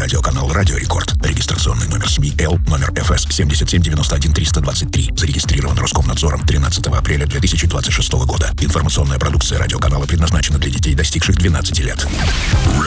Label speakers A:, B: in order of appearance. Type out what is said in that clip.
A: Радиоканал «Радио Рекорд». Регистрационный номер СМИ Л, номер ФС 7791-323. Зарегистрирован Роскомнадзором 13 апреля 2026 года. Информационная продукция радиоканала предназначена для детей, достигших 12 лет.